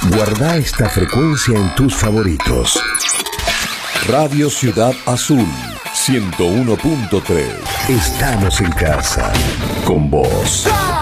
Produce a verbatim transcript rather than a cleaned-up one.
Guarda esta frecuencia en tus favoritos. Radio Ciudad Azul, ciento uno punto tres. Estamos en casa con vos.